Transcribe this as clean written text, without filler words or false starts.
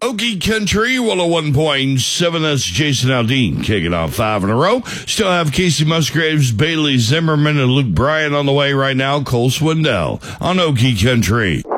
Okie Country 101.7. That's Jason Aldean kicking off 5 in a row. Still have Casey Musgraves, Bailey Zimmerman, and Luke Bryan on the way right now. Cole Swindell on Okie Country.